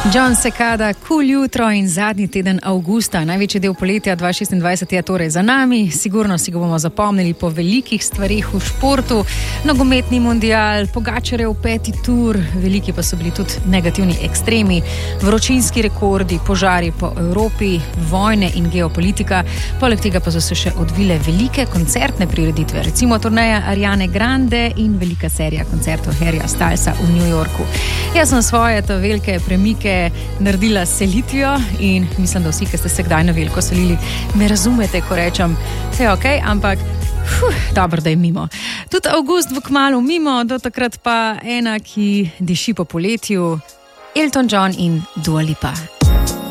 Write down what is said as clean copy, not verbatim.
John Cicada, Cool jutro in zadnji teden avgusta, največji del poletja 2026 je torej za nami. Sigurno si ga bomo zapomnili po velikih stvarih v športu, nogometni mundial, Pogačarjev 5. tur, veliki pa so bili tudi negativni ekstremi, vročinski rekordi, požari po Evropi, vojne in geopolitika. Poleg tega pa so se še odvile velike koncertne prireditve, recimo turneja Ariane Grande in velika serija koncertov Harryja Stylesa v New Yorku. Jaz sem svoje to velike premike naredila s selitvijo in mislim, da vsi, ki ste se kdaj na veliko selili, me razumete, ko rečem, vse je okej, ampak dobro, da je mimo. Tudi avgust bo kmalu mimo, do takrat pa ena, ki diši po poletju, Elton John in Dua Lipa.